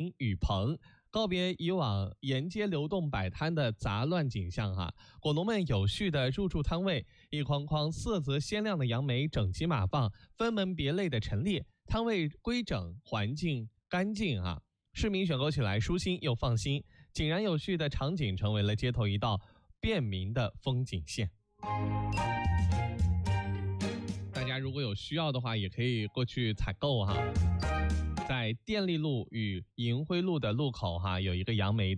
迎雨棚，告别以往沿街流动摆摊的杂乱景象果农们有序地入驻摊位，一筐筐色泽鲜亮的杨梅整齐码放，分门别类地陈列，摊位规整，环境干净市民选购起来舒心又放心，井然有序的场景成为了街头一道便民的风景线。大家如果有需要的话，也可以过去采购在电力路与银辉路的路口有一个杨梅的